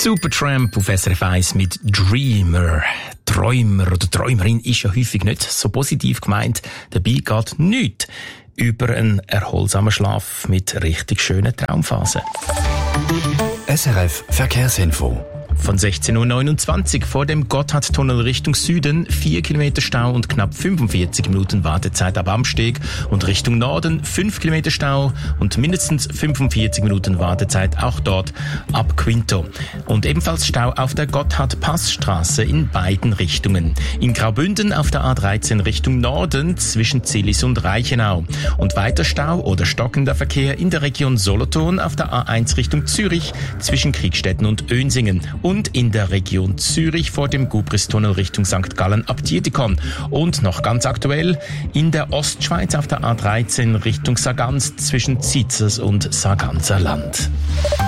Supertramp auf SRF 1 mit Dreamer. Träumer oder Träumerin ist ja häufig nicht so positiv gemeint. Dabei geht nichts über einen erholsamen Schlaf mit richtig schönen Traumphasen. SRF Verkehrsinfo. Von 16.29 Uhr vor dem Gotthardtunnel Richtung Süden 4 Kilometer Stau und knapp 45 Minuten Wartezeit ab Amsteg und Richtung Norden 5 Kilometer Stau und mindestens 45 Minuten Wartezeit auch dort ab Quinto. Und ebenfalls Stau auf der Gotthard-Passstraße in beiden Richtungen. In Graubünden auf der A13 Richtung Norden zwischen Zillis und Reichenau. Und weiter Stau oder stockender Verkehr in der Region Solothurn auf der A1 Richtung Zürich zwischen Kriegstetten und Önsingen. Und in der Region Zürich vor dem Gubristunnel Richtung St. Gallen ab Dietikon. Und noch ganz aktuell in der Ostschweiz auf der A13 Richtung Sargans zwischen Zizers und Sarganser Land.